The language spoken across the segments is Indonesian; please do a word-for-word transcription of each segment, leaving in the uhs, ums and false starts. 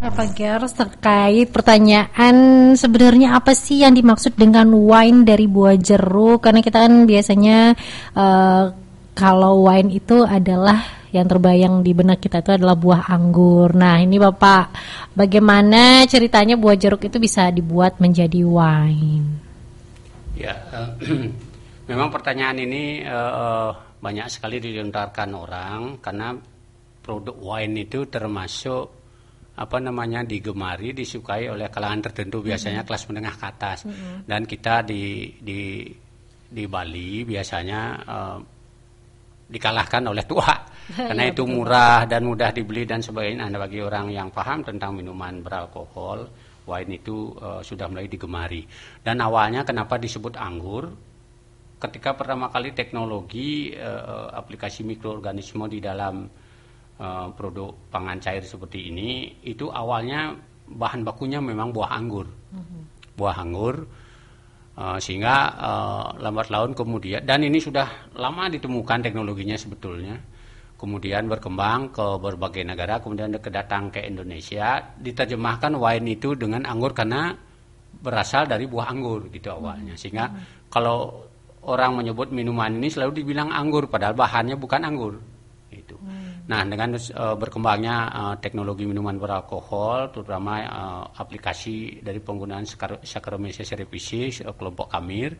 Pak Gers, terkait pertanyaan sebenarnya apa sih yang dimaksud dengan wine dari buah jeruk? Karena kita kan biasanya uh, kalau wine itu adalah yang terbayang di benak kita itu adalah buah anggur. Nah ini Bapak, bagaimana ceritanya buah jeruk itu bisa dibuat menjadi wine? Ya, uh, memang pertanyaan ini uh, banyak sekali dilontarkan orang karena produk wine itu termasuk apa namanya digemari, disukai oleh kalangan tertentu, biasanya mm-hmm. kelas menengah ke atas. Mm-hmm. Dan kita di di di Bali biasanya uh, dikalahkan oleh tua karena itu murah dan mudah dibeli dan sebagainya. Nah, bagi orang yang paham tentang minuman beralkohol, wine itu uh, sudah mulai digemari. Dan awalnya kenapa disebut anggur? Ketika pertama kali teknologi uh, aplikasi mikroorganisme di dalam Uh, produk pangan cair seperti ini, itu awalnya bahan bakunya memang buah anggur, uh-huh. buah anggur, uh, sehingga uh, lambat laun kemudian, dan ini sudah lama ditemukan teknologinya sebetulnya, kemudian berkembang ke berbagai negara, kemudian kedatang ke Indonesia, diterjemahkan wine itu dengan anggur karena berasal dari buah anggur gitu awalnya, sehingga uh-huh. kalau orang menyebut minuman ini selalu dibilang anggur, padahal bahannya bukan anggur. Itu. Hmm. Nah, dengan uh, berkembangnya uh, teknologi minuman beralkohol, terutama uh, aplikasi dari penggunaan Saccharomyces cerevisiae uh, kelompok Kamir,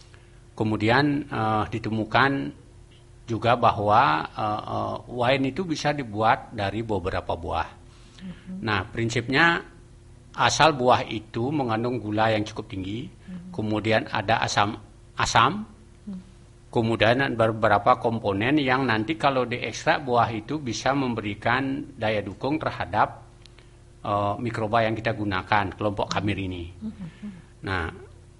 kemudian uh, ditemukan juga bahwa uh, uh, wine itu bisa dibuat dari beberapa buah. Hmm. Nah, prinsipnya asal buah itu mengandung gula yang cukup tinggi, hmm. kemudian ada asam asam. Kemudian beberapa komponen yang nanti kalau diekstrak buah itu bisa memberikan daya dukung terhadap uh, mikroba yang kita gunakan, kelompok Kamir ini. Nah,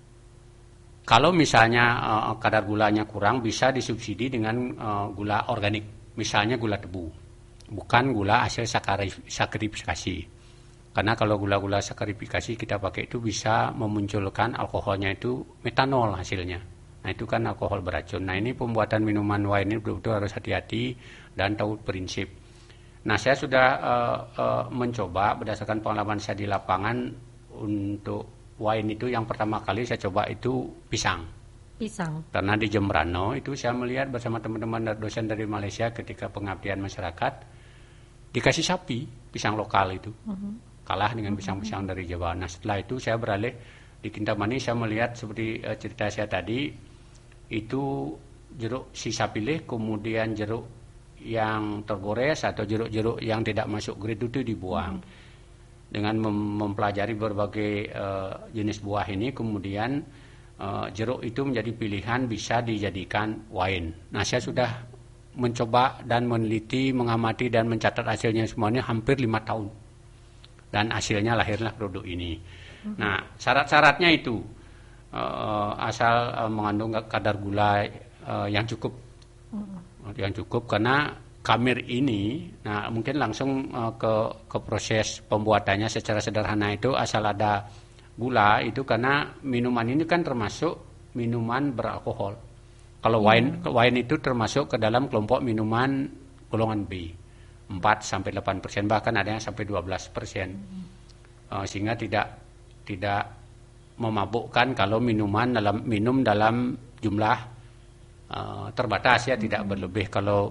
kalau misalnya uh, kadar gulanya kurang, bisa disubsidi dengan uh, gula organik, misalnya gula tebu, bukan gula hasil sakarifikasi. Karena kalau gula-gula sakarifikasi kita pakai itu bisa memunculkan alkoholnya itu metanol hasilnya. Nah itu kan alkohol beracun. Nah ini pembuatan minuman wine ini betul-betul harus hati-hati dan tahu prinsip. Nah saya sudah uh, uh, mencoba berdasarkan pengalaman saya di lapangan untuk wine itu yang pertama kali saya coba itu pisang. Pisang. Karena di Jembrano itu saya melihat bersama teman-teman dosen dari Malaysia ketika pengabdian masyarakat dikasih sapi pisang lokal itu. Uh-huh. Kalah dengan pisang-pisang dari Jawa. Nah setelah itu saya beralih di Kintamani, saya melihat seperti uh, cerita saya tadi, itu jeruk sisa pilih, kemudian jeruk yang tergores atau jeruk-jeruk yang tidak masuk grade itu dibuang. Hmm. Dengan mem- mempelajari berbagai uh, jenis buah ini, kemudian uh, jeruk itu menjadi pilihan bisa dijadikan wine. Nah, saya sudah mencoba dan meneliti, mengamati dan mencatat hasilnya semuanya hampir lima tahun. Dan hasilnya lahirlah produk ini. Hmm. Nah, syarat-syaratnya itu Uh, asal uh, mengandung kadar gula uh, yang cukup, uh, yang cukup karena Kamir ini, nah mungkin langsung uh, ke ke proses pembuatannya secara sederhana itu asal ada gula itu karena minuman ini kan termasuk minuman beralkohol. Kalau hmm. wine wine itu termasuk ke dalam kelompok minuman golongan B, empat sampai delapan persen, bahkan ada yang sampai dua belas persen. Hmm. Uh, sehingga tidak tidak memabukkan kalau minuman dalam minum dalam jumlah uh, terbatas ya, hmm. tidak berlebih. Kalau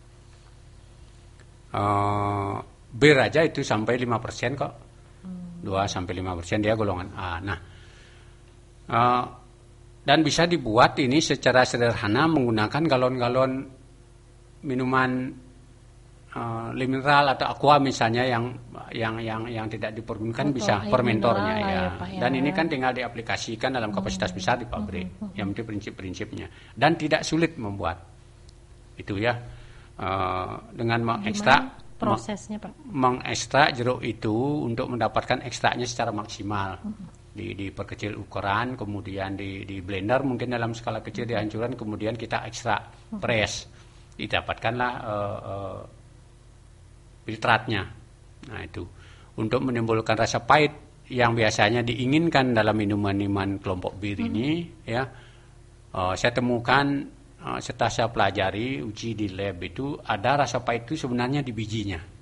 uh, bir aja itu sampai lima persen kok, hmm. dua sampai lima persen dia golongan A. Nah, uh, dan bisa dibuat ini secara sederhana menggunakan galon-galon minuman Uh, mineral atau aqua misalnya yang yang yang yang tidak dipergunakan oh, bisa fermentornya ya. Ya, Pak, ya. Dan ini kan tinggal diaplikasikan dalam kapasitas hmm. besar di pabrik. Hmm. Hmm. Yang penting prinsip-prinsipnya dan tidak sulit membuat itu ya. Uh, dengan mengekstrak prosesnya Pak. Mengekstrak jeruk itu untuk mendapatkan ekstraknya secara maksimal. Hmm. Di diperkecil ukuran, kemudian di di blender mungkin dalam skala kecil dihancurkan, kemudian kita ekstrak, hmm. press. Didapatkanlah uh, uh, filtratnya. Nah itu untuk menimbulkan rasa pahit yang biasanya diinginkan dalam minuman-minuman kelompok bir hmm. ini ya. Uh, saya temukan uh, setelah saya pelajari uji di lab itu ada rasa pahit itu sebenarnya di bijinya.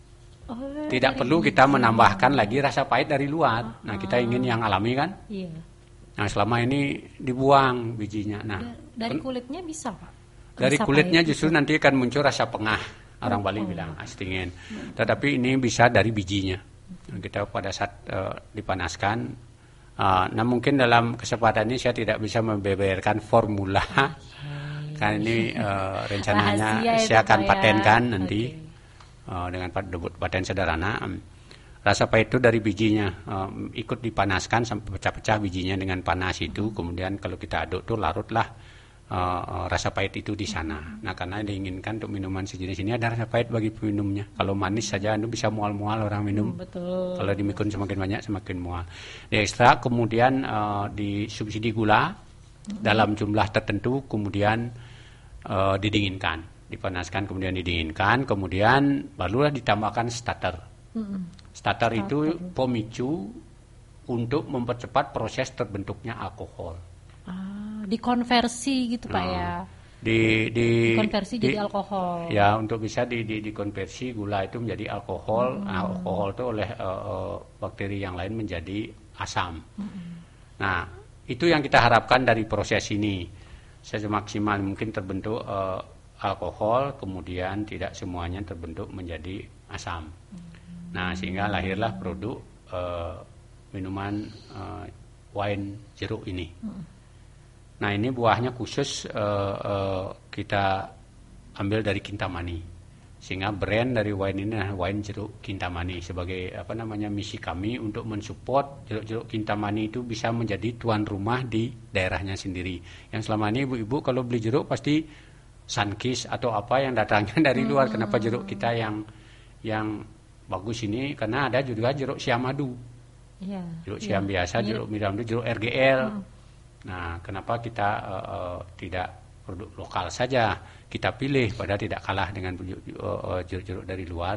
Oh, Tidak dari perlu biji. kita menambahkan lagi rasa pahit dari luar. Nah, kita ingin yang alami kan? Iya. Nah, selama ini dibuang bijinya. Nah, Da- Dari kulitnya bisa, Pak? dari Rasa kulitnya pahit justru itu. nanti akan muncul rasa pengah. Orang Oh, Bali oh. bilang astingin. Tetapi ini bisa dari bijinya. Kita pada saat eh, dipanaskan. eh, nah mungkin dalam kesempatan ini saya tidak bisa membeberkan formula. Karena ini eh, rencananya Rahasia itu, saya akan Pak, ya. patenkan nanti. Oke. eh, dengan pat- paten sederhana. Rasa pahit itu dari bijinya, eh, ikut dipanaskan sampai pecah-pecah bijinya dengan panas itu. Kemudian kalau kita aduk tuh larutlah eh, eh, rasa pahit itu di sana. Nah, karena diinginkan untuk minuman sejenis ini ada rasa pahit bagi peminumnya. Kalau manis saja itu bisa mual-mual orang minum. Hmm, betul. Kalau dimikun semakin banyak semakin mual. Diekstrak kemudian eh, disubsidi gula dalam jumlah tertentu, kemudian eh, didinginkan, dipanaskan kemudian didinginkan, kemudian barulah ditambahkan starter. Mm-mm. Starter itu pemicu untuk mempercepat proses terbentuknya alkohol. Ah, dikonversi gitu, Pak, Nah, ya. Di, di, Dikonversi di- jadi alkohol. Ya, untuk bisa di, di, dikonversi gula itu menjadi alkohol. Nah, alkohol itu oleh eh, eh, bakteri yang lain menjadi asam. Nah, itu yang kita harapkan dari proses ini. Semaksimal mungkin terbentuk eh, alkohol, kemudian tidak semuanya terbentuk menjadi asam. Nah, sehingga lahirlah produk eh, minuman eh, wine jeruk ini. Nah, ini buahnya khusus eh, eh, kita ambil dari Kintamani. Sehingga brand dari wine ini adalah wine jeruk Kintamani. Sebagai apa namanya misi kami untuk mensupport jeruk-jeruk Kintamani itu bisa menjadi tuan rumah di daerahnya sendiri. Yang selama ini ibu-ibu kalau beli jeruk pasti Sunkist atau apa yang datangnya dari luar. Kenapa jeruk kita yang yang bagus ini? Karena ada juga jeruk siam madu. Iya. Jeruk Iya. siam biasa, Mirip. jeruk miram itu jeruk R G L. Nah, kenapa kita eh, eh, tidak produk lokal saja kita pilih, padahal tidak kalah dengan eh, eh, jeruk-jeruk dari luar,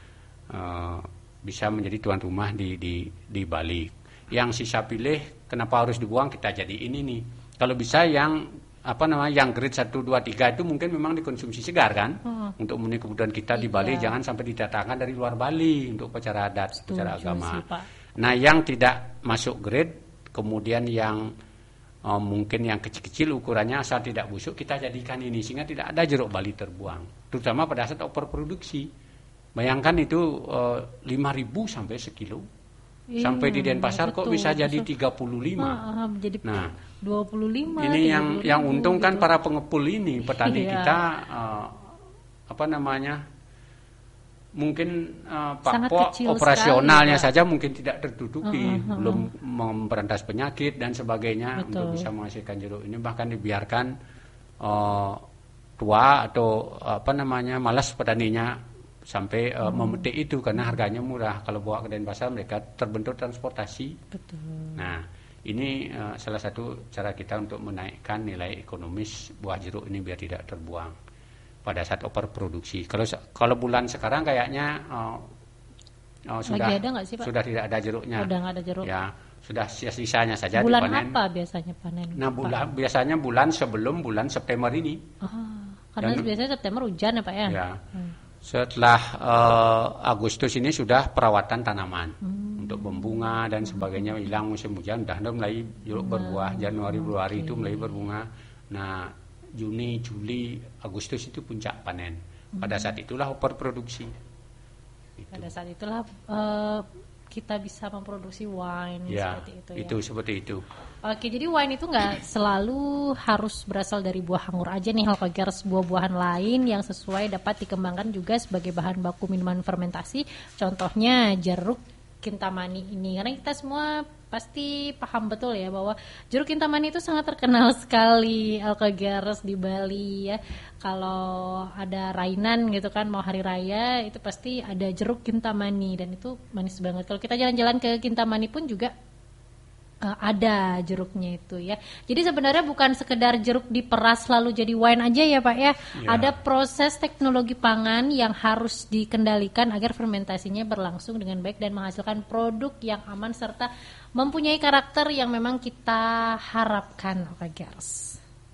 eh, bisa menjadi tuan rumah di di di Bali. Yang sisa pilih, kenapa harus dibuang? Kita jadi ini nih. Kalau bisa yang apa namanya yang grade satu, dua, tiga itu mungkin memang dikonsumsi segar kan, untuk memenuhi kebutuhan kita di Bali, Iya. jangan sampai didatangkan dari luar Bali untuk upacara adat, upacara Setuju agama. sih, Pak. Nah, yang tidak masuk grade, kemudian yang uh, mungkin yang kecil-kecil ukurannya asal tidak busuk, kita jadikan ini sehingga tidak ada jeruk Bali terbuang. Terutama pada saat overproduksi. Bayangkan itu uh, lima ribu sampai sekilo. Iya, Sampai di Denpasar kok betul, bisa jadi betul. tiga puluh lima. Ah, ah, jadi Nah, dua puluh lima. ini yang tiga puluh yang ribu untung kan gitu. para pengepul ini, petani Iya. kita uh, apa namanya? Mungkin uh, Sangat Pak kecil operasionalnya sekali, Pak. saja mungkin tidak tertutupi, Uh, uh, uh, belum memberantas penyakit dan sebagainya. Betul. Untuk bisa menghasilkan jeruk ini bahkan dibiarkan uh, tua atau apa namanya malas petaninya sampai uh, memetik itu karena harganya murah. Kalau bawa ke Denpasar mereka terbentur transportasi. Betul. Nah, ini uh, salah satu cara kita untuk menaikkan nilai ekonomis buah jeruk ini biar tidak terbuang pada saat overproduksi. Kalau kalau bulan sekarang kayaknya uh, uh, sudah Lagi ada nggak sih, Pak? sudah tidak ada jeruknya. Udah nggak ada jeruk. Ya, sudah sisa-sisanya saja Bulan dipanen. apa biasanya panen? Nah, Pak? bulan biasanya bulan sebelum bulan September ini. Ah, karena Dan- biasanya September hujan ya, Pak, ya? Ya. Hmm. Setelah eh, Agustus ini sudah perawatan tanaman Hmm. untuk membunga dan sebagainya, hilang musim hujan, dah mulai jeruk berbuah. Januari Februari itu mulai berbunga. Nah, Juni, Juli, Agustus itu puncak panen. Pada saat itulah overproduksi. Itu. Pada saat itulah eh, kita bisa memproduksi wine Ya, seperti itu, itu ya. seperti itu. Oke, jadi wine itu nggak selalu harus berasal dari buah anggur aja nih, Halkagers. Buah-buahan lain yang sesuai dapat dikembangkan juga sebagai bahan baku minuman fermentasi. Contohnya jeruk Kintamani ini. Karena kita semua pasti paham betul ya bahwa jeruk Kintamani itu sangat terkenal sekali, Halkagers, di Bali ya. Kalau ada rainan gitu kan, mau hari raya itu pasti ada jeruk Kintamani dan itu manis banget. Kalau kita jalan-jalan ke Kintamani pun juga Uh, ada jeruknya itu ya. Jadi sebenarnya bukan sekedar jeruk diperas lalu jadi wine aja ya, Pak ya. Ya. Ada proses teknologi pangan yang harus dikendalikan agar fermentasinya berlangsung dengan baik dan menghasilkan produk yang aman serta mempunyai karakter yang memang kita harapkan, Halkagers.